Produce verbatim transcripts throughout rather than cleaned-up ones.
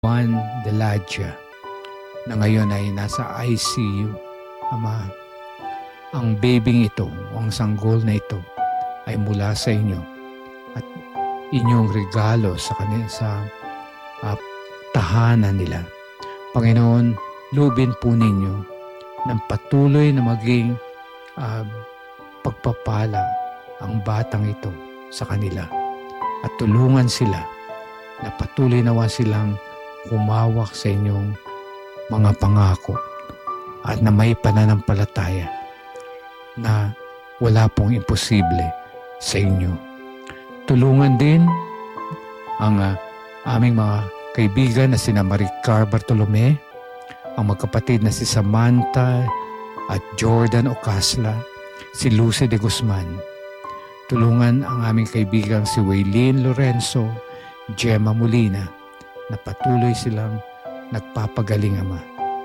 Juan Deladja na ngayon ay nasa I C U. Ama, ang babying ito, ang sanggol na ito ay mula sa inyo at inyong regalo sa kanila sa uh, tahanan nila. Panginoon, lubin po ninyo ng patuloy na maging uh, pagpapala ang batang ito sa kanila at tulungan sila na patuloy nawa silang humawak sa inyong mga pangako at na may pananampalataya na wala pong imposible sa inyo. Tulungan din ang uh, aming mga kaibigan na sina Maricar Bartolome, ang magkapatid na si Samantha at Jordan Ocasla, si Lucy de Guzman. Tulungan ang aming kaibigang si Waylene Lorenzo, Gemma Molina, na patuloy silang nagpapagaling, Ama.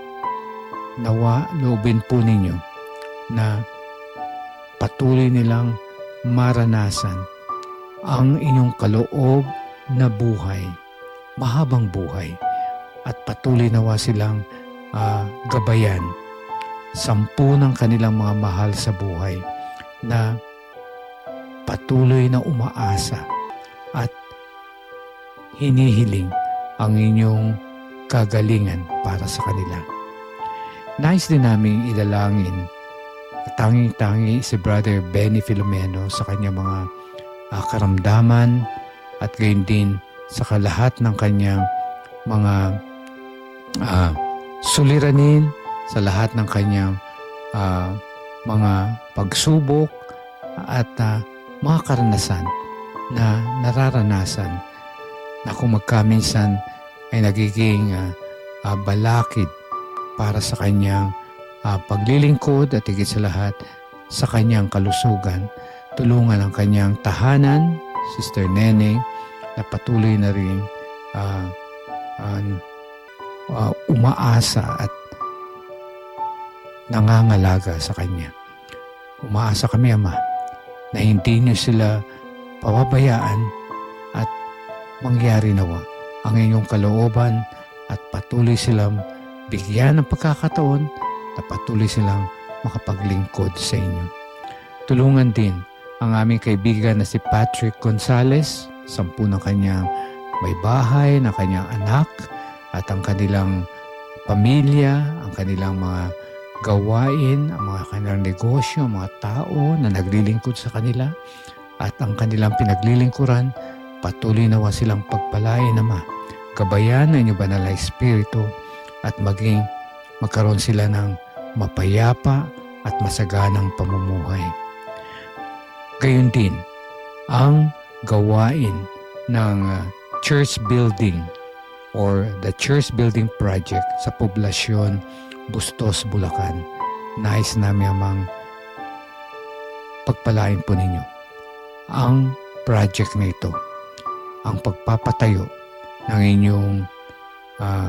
Nawa loobin po ninyo na patuloy nilang maranasan ang inyong kaloob na buhay, mahabang buhay, at patuloy nawa silang uh, gabayan sampu ng kanilang mga mahal sa buhay na patuloy na umaasa at hinihiling ang inyong kagalingan para sa kanila. Nais din namin idalangin tanging-tangi si Brother Benny Filomeno sa kanyang mga uh, karamdaman at gayon din sa kalahat ng kanyang mga uh, suliranin, sa lahat ng kanyang uh, mga pagsubok at uh, mga karanasan na nararanasan na kung magkaminsan ay nagiging uh, uh, balakid para sa kanyang uh, paglilingkod at higit sa lahat sa kanyang kalusugan. Tulungan ang kanyang tahanan, Sister Neneng, na patuloy na rin uh, uh, uh, umaasa at nangangalaga sa kanya. Umaasa kami, Ama, na hindi niyo sila pababayaan at mangyari nawa ang inyong kalooban at patuloy silang bigyan ng pagkakataon na patuloy silang makapaglingkod sa inyo. Tulungan din ang aming kaibigan na si Patrick Gonzales, sampu ng kanyang may bahay, ng kanyang anak, at ang kanilang pamilya, ang kanilang mga gawain, ang mga kanilang negosyo, ang mga tao na naglilingkod sa kanila, at ang kanilang pinaglilingkuran, patuloy nawa silang pagpalain, Ama. Gabayan ng inyong banal na Espiritu at maging magkaroon sila ng mapayapa at masaganang pamumuhay. Gayon din ang gawain ng uh, church building or the church building project sa poblasyon Bustos, Bulacan. Nais namin amang pagpalain po ninyo ang project na ito, ang pagpapatayo ng inyong uh,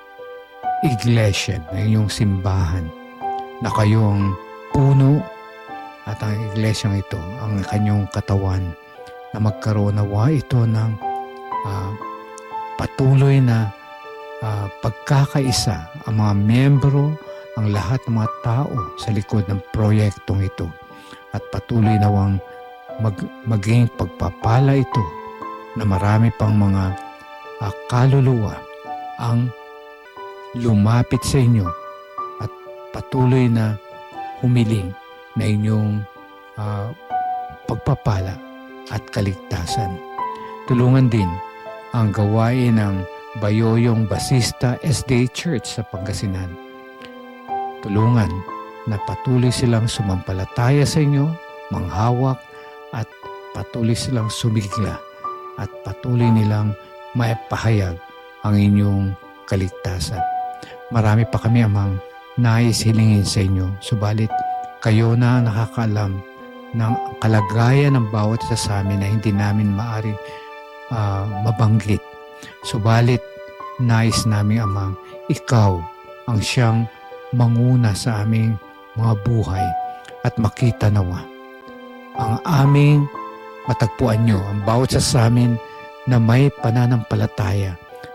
iglesia, ng inyong simbahan, na kayong puno at ang iglesyang ito, ang kanyong katawan, na magkaroon nawa ito ng uh, patuloy na uh, pagkakaisa, ang mga miyembro, ang lahat ng mga tao sa likod ng proyektong ito, at patuloy nawang mag, maging pagpapala ito na marami pang mga uh, kaluluwa ang lumapit sa inyo at patuloy na humiling na inyong uh, pagpapala at kaligtasan. Tulungan din ang gawain ng Bayoyong Basista S D A Church sa Pangasinan. Tulungan na patuloy silang sumampalataya sa inyo, manghawak, at patuloy silang sumigla at patuloy nilang maipahayag ang inyong kaligtasan. Marami pa kami, Amang, nais hilingin sa inyo, subalit kayo na nakakaalam ng kalagayan ng bawat isa sa amin na hindi namin maaring uh, mabanggit. Subalit, nais namin, Amang, ikaw ang siyang manguna sa aming mga buhay at makita nawa ang aming matagpuan nyo, ang bawat isa sa amin na may pananampalataya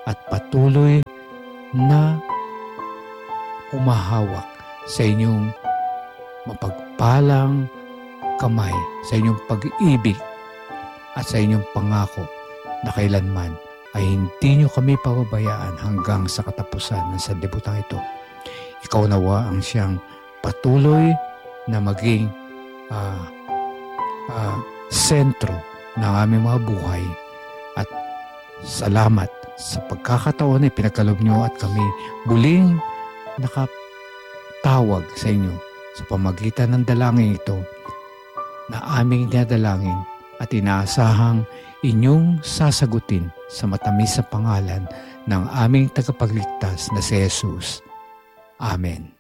at patuloy na humahawak sa inyong mapagpalang kamay, sa inyong pag-ibig at sa inyong pangako na kailanman ay hindi nyo kami pababayaan hanggang sa katapusan ng sanlibutan ito. Ikaw nawa ang siyang patuloy na maging uh, uh, sentro ng aming mga buhay, at salamat sa pagkakataon na pinagkaloob nyo at kami muling nakatawag sa inyo sa pamagitan ng dalangin ito na aming dinadalangin at inaasahang inyong sasagutin sa matamis sa pangalan ng aming tagapagligtas na si Jesus. Amen.